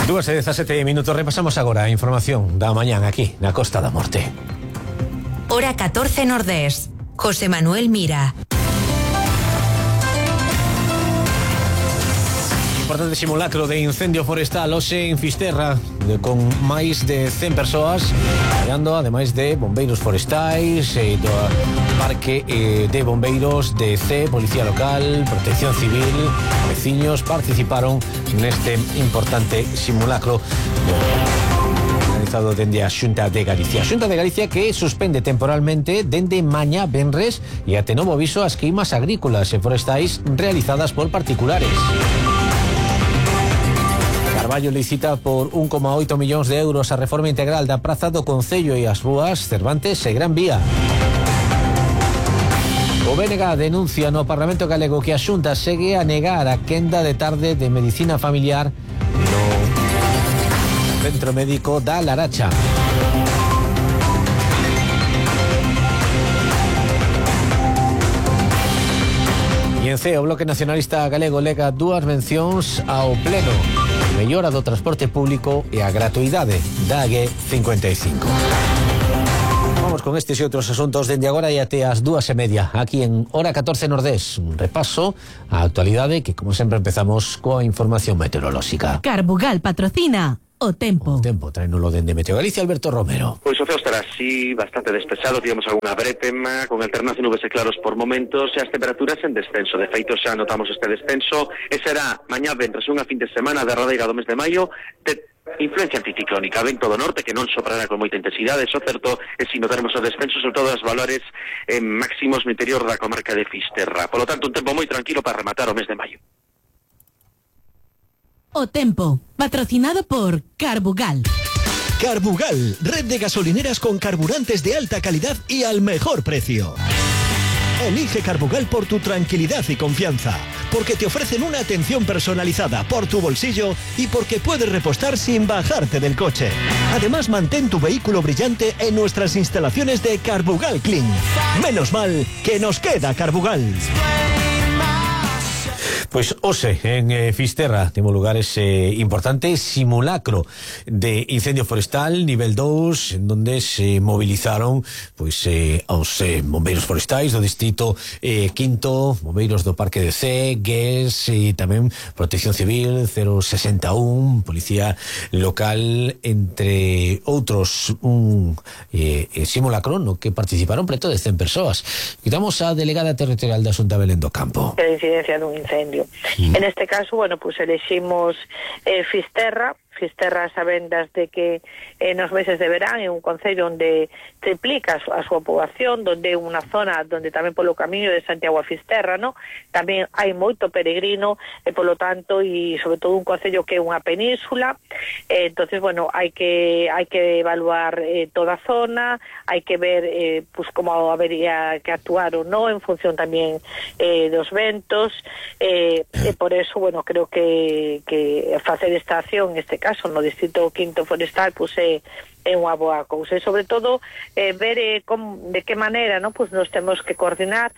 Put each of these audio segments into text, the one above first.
2:17 repasamos agora a información da mañán aquí na Costa da Morte. Hora 14 Nordés. José Manuel Mira. Importante simulacro de incendio forestal hoxe en Fisterra, con máis de 100 persoas traballando, ademais de bombeiros forestais, do Parque de Bombeiros de C, Policía Local, Protección Civil, veciños participaron neste importante simulacro organizado dende a Xunta de Galicia. A Xunta de Galicia que suspende temporalmente dende mañá venres e até novo aviso as queimas agrícolas e forestais realizadas por particulares. Carballo licita por 1,8 millóns de euros a reforma integral da praza do Concello e as rúas Cervantes e Gran Vía. O BNG denuncia no Parlamento Galego que a Xunta segue a negar a quenda de tarde de medicina familiar no Centro Médico da Laracha. E en C, o Bloque Nacionalista Galego lega 2 mencións ao Pleno: mellora do transporte público e a gratuidade da AG55. Vamos con estes e outros asuntos dende agora e até as 2:30 aquí en Hora 14 Nordés. Un repaso á actualidade que, como sempre, empezamos coa información meteorolóxica. Carbugal patrocina o tempo. O tempo, traenolo dende Meteo Galicia, Alberto Romero. Pois o ceo estará así, bastante despexado, tivemos algunha bretema, con alternancia nubes e claros por momentos, e as temperaturas en descenso. De feito, xa notamos este descenso, e será mañá venres unha fin de semana derradeira do mes de maio, de influencia anticiclónica, vento do norte que non soprará con moita intensidade. Eso certo é si notaremos o descenso, sobre todo os valores máximos no interior da comarca de Fisterra. Polo tanto, un tempo moi tranquilo para rematar o mes de maio. O tempo, patrocinado por Carbugal. Carbugal, red de gasolineras con carburantes de alta calidad y al mejor precio. Elige Carbugal por tu tranquilidad y confianza, porque te ofrecen una atención personalizada por tu bolsillo y porque puedes repostar sin bajarte del coche. Además, mantén tu vehículo brillante en nuestras instalaciones de Carbugal Clean. Menos mal que nos queda Carbugal. Pois hoxe en Fisterra temos lugar ese importante simulacro de incendio forestal nivel 2, en donde se movilizaron pois aos bombeiros forestais do distrito quinto, bombeiros do Parque de C, GES e tamén Protección Civil 061, Policía Local, entre outros. Un simulacro no que participaron preto de 100 persoas. Quitamos a delegada territorial da Xunta Belén do Campo. A incidencia dun incendio. En este caso, bueno, pues elegimos Fisterra, sabendas de que nos meses de verán é un concello onde triplica a súa poboación, donde é unha zona donde tamén polo camiño de Santiago a Fisterra, no? Tamén hai moito peregrino e polo tanto, e sobre todo un concello que é unha península, entonces, bueno, hai que evaluar toda a zona, hai que ver pues como habería que actuar ou non en función tamén dos ventos, e por eso, bueno, creo que facer esta acción, en este caso no distrito quinto forestal, pues é unha boa cousa, e sobre todo ver de que maneira, no, pues nos temos que coordinar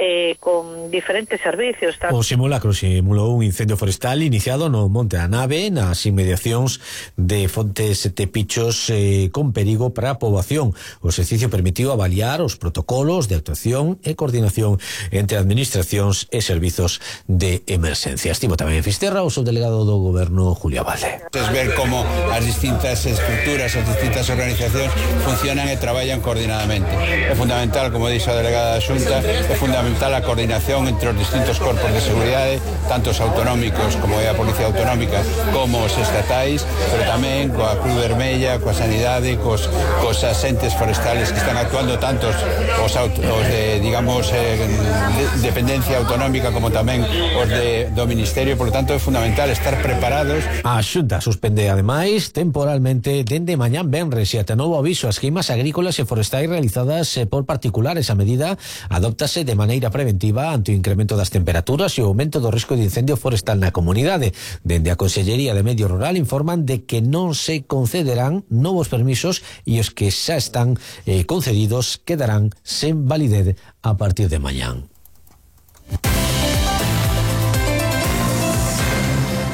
con diferentes servicios. O simulacro simulou un incendio forestal iniciado no Monte da Nave, nas inmediacións de Fontes de Pichos, con perigo para a poboación. O exercicio permitiu avaliar os protocolos de actuación e coordinación entre administracións e servizos de emerxencia. Estivo tamén en Fisterra o subdelegado do Goberno, Julio Abalde. Es ver como as distintas estructuras, as distintas organizacións funcionan e traballan coordinadamente. É fundamental, como dixo a delegada da Xunta, é fundamental a coordinación entre os distintos corpos de seguridade, tanto os autonómicos como é a Policía Autonómica, como os estatais, pero tamén coa Cruz Vermella, coa Sanidade, cos asentes forestales que están actuando, tanto os de, digamos, dependencia autonómica como tamén os do Ministerio. Por lo tanto, é fundamental estar preparados. A Xunta suspende, ademais, temporalmente dende mañán venres e ata novo aviso as queimas agrícolas e forestais realizadas por particulares. A medida adóptase de maneira preventiva ante o incremento das temperaturas e o aumento do risco de incendio forestal na comunidade. Dende a Consellería de Medio Rural informan de que non se concederán novos permisos e os que xa están concedidos quedarán sen validez a partir de mañán.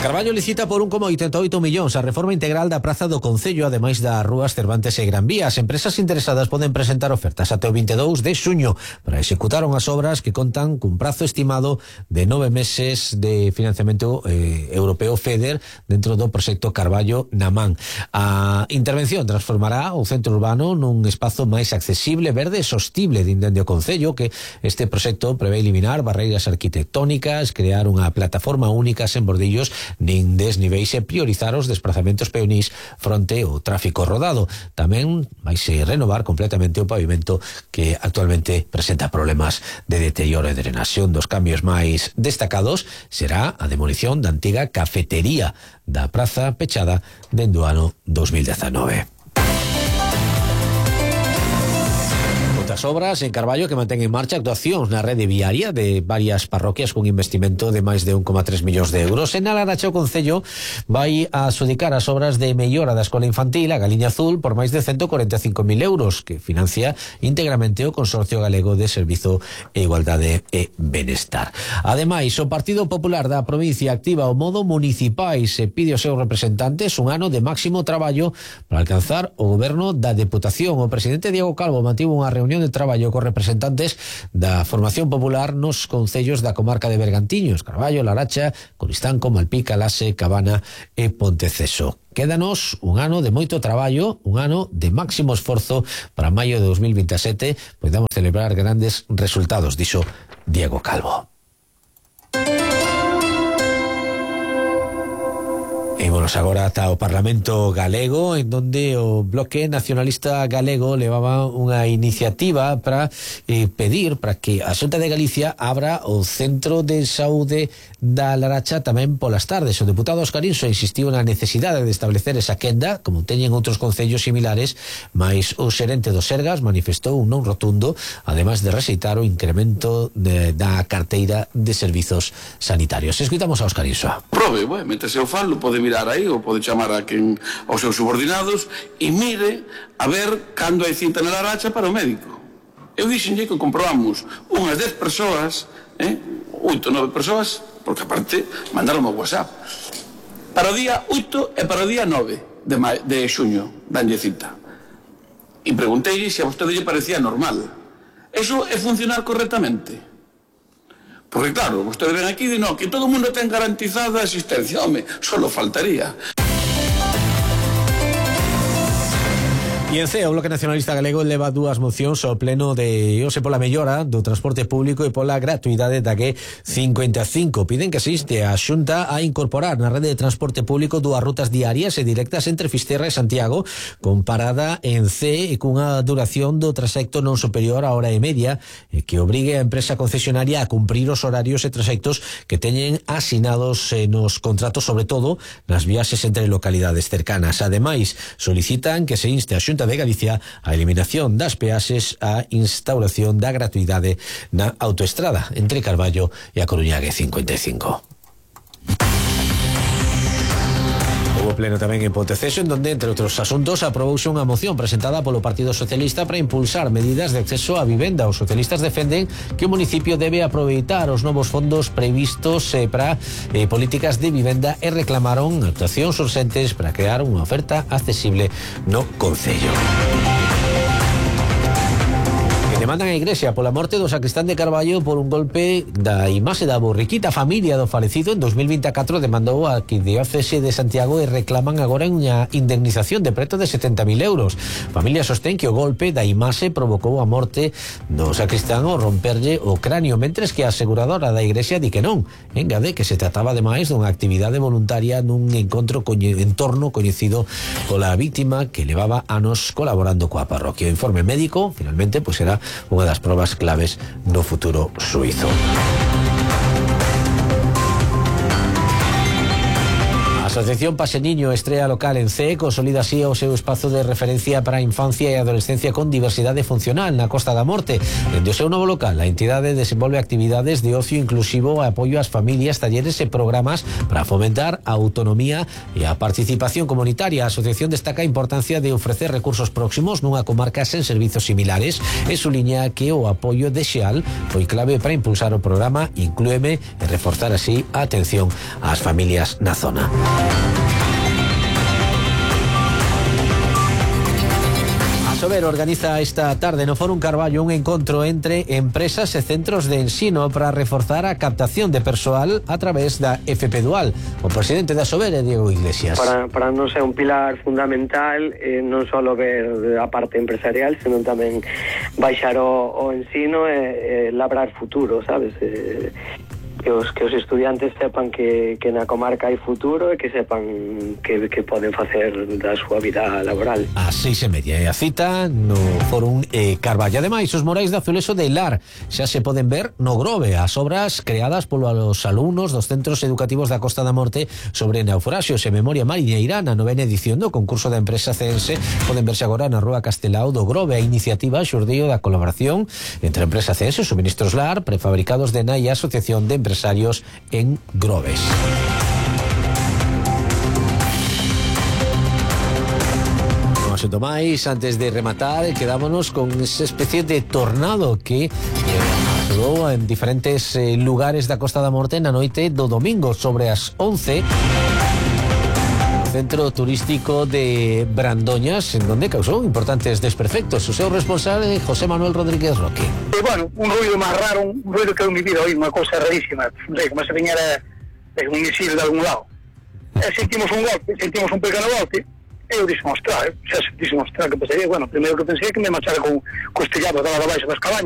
Carballo licita por 1,88 millóns a reforma integral da Praza do Concello, ademais das rúas Cervantes e Gran Vía. As empresas interesadas poden presentar ofertas até o 22 de xuño para executar unhas obras que contan cun prazo estimado de 9 meses de financiamento europeo FEDER dentro do proxecto Carballo na Man. A intervención transformará o centro urbano nun espazo máis accesible, verde e sostible dende o Concello, que este proxecto prevé eliminar barreiras arquitectónicas, crear unha plataforma única sen bordillos nin desniveis e priorizar os desplazamentos peonís fronte ao tráfico rodado. Tamén vaise renovar completamente o pavimento que actualmente presenta problemas de deterioro e drenaxe. Un dos cambios máis destacados será a demolición da antiga cafetería da praza pechada dende o ano 2019. As obras en Carballo que mantén en marcha actuacións na rede viaria de varias parroquias con investimento de máis de 1,3 millóns de euros. En Laracha o Concello vai a adxudicar as obras de mellora da escola infantil a Galiña Azul por máis de 145.000 euros que financia íntegramente o Consorcio Galego de Servizo e Igualdade e Benestar. Ademais, o Partido Popular da provincia activa o modo municipais e pide aos seus representantes un ano de máximo traballo para alcanzar o goberno da Deputación. O presidente Diego Calvo mantivo unha reunión de traballo cos representantes da formación popular nos concellos da comarca de Bergantiños, Carballo, Laracha, Coristanco, Malpica, Lase, Cabana e Ponteceso. Quédanos un ano de moito traballo, un ano de máximo esforzo para maio de 2027, podamos celebrar grandes resultados, dixo Diego Calvo. Ímonos agora ata o Parlamento Galego, en donde o Bloque Nacionalista Galego levaba unha iniciativa para pedir para que a Xunta de Galicia abra o Centro de Saúde da Laracha tamén polas tardes. O deputado Óscar Inso insistiu na necesidade de establecer esa quenda, como teñen outros concellos similares, mas o xerente do Sergas manifestou un non rotundo, ademais de rexeitar o incremento da carteira de servizos sanitarios. Escuitamos a Óscar Inso. Probe, métese o falo, pode mirar aí ou pode chamar a quen aos seus subordinados e mire a ver cando hai cinta na Laracha para o médico. Eu dixenlle que comprobamos unhas 10 persoas, 8 ou 9 persoas, porque aparte mandaron o WhatsApp para o día 8 e para o día 9 de xuño danlle cita e preguntei se a vostede lle parecía normal. Eso é funcionar correctamente? Porque claro, vostede ven aquí e di, no, que todo o mundo ten garantizada a asistencia. Home, solo faltaría. E en CEA, o Bloque Nacionalista Galego leva dúas mocións ao pleno de hoxe pola mellora do transporte público e pola gratuidade da G55. Piden que asiste a Xunta a incorporar na rede de transporte público dúas rutas diarias e directas entre Fisterra e Santiago, con parada en C e cunha duración do trasecto non superior a hora e media, e que obrigue a empresa concesionaria a cumprir os horarios e trasectos que teñen asinados nos contratos, sobre todo nas viaxes entre localidades cercanas. Ademais, solicitan que se inste a Xunta de Galicia a eliminación das peaxes, a instauración da gratuidade na autoestrada entre Carballo e a Coruña G55. Houbo pleno tamén en Ponteceso, en donde, entre outros asuntos, aprobouse unha moción presentada polo Partido Socialista para impulsar medidas de acceso á vivenda. Os socialistas defenden que o municipio debe aproveitar os novos fondos previstos para políticas de vivenda e reclamaron actuacións urxentes para crear unha oferta accesible no concello. Demandan a Igrexa pola morte do sacristán de Carballo por un golpe da imaxe da borriquita. A familia do falecido en 2024 demandou a Arquidiocese de Santiago e reclaman agora unha indemnización de preto de 70.000 euros. A familia sostén que o golpe da imaxe provocou a morte do sacristán ao romperlle o cráneo, mentres que a aseguradora da Igrexa di que non. Engade que se trataba ademais dunha actividade voluntaria nun encontro entorno coñecido pola víctima que levaba anos colaborando coa parroquia. O informe médico, finalmente, pois será unha das probas claves no futuro suizo. Asociación Pase Niño, estrea local en C, consolida así o seu espazo de referencia para a infancia e adolescencia con diversidade funcional na Costa da Morte. Dende o seu novo local, a entidade desenvolve actividades de ocio inclusivo e apoio ás familias, talleres e programas para fomentar a autonomía e a participación comunitaria. A asociación destaca a importancia de ofrecer recursos próximos nunha comarca sen servizos similares e suliña que o apoio de Xeal foi clave para impulsar o programa Inclúeme e reforzar así a atención ás familias na zona. Sober organiza esta tarde no Fórum Carballo un encontro entre empresas e centros de ensino para reforzar a captación de persoal a través da FP Dual. O presidente da Sober é Diego Iglesias. Para nos é un pilar fundamental non só ver a parte empresarial, senón tamén baixar o ensino e labrar futuro, sabes? Que os estudiantes sepan que na comarca hai futuro e que sepan que poden facer da súa vida laboral. A 6:30 é a cita no Fórum Carballo. Ademais, os morais de Azuleso de Lar xa se poden ver no Grove, as obras creadas polos alumnos dos centros educativos da Costa da Morte sobre naufraxios e memoria mariñeira na 9ª edición do concurso da empresa CENSE. Poden verse agora na Rúa Castelao do Grove. A iniciativa xurdiu da colaboración entre a empresa CENSE, Suministros Lar, Prefabricados de NAI e a Asociación de Empresarios en Groves. No asunto máis, antes de rematar, quedámonos con esa especie de tornado que azudou en diferentes lugares da Costa da Morte na noite do domingo sobre as 11. Centro turístico de Brandoñas, en donde causó importantes desperfectos. O seu responsable, José Manuel Rodríguez Roque. Bueno, un ruido máis raro, un ruido que eu mi vida oí, unha cousa rarísima, non sei, como se viñera un misil de algún lado. Sentimos un golpe, sentimos un pequeno golpe, e eu dixo, ostras, xa sentísimo, ostras, que pasaría, bueno, primeiro que pensei que me marchara con costillado dada baixo das cabañas.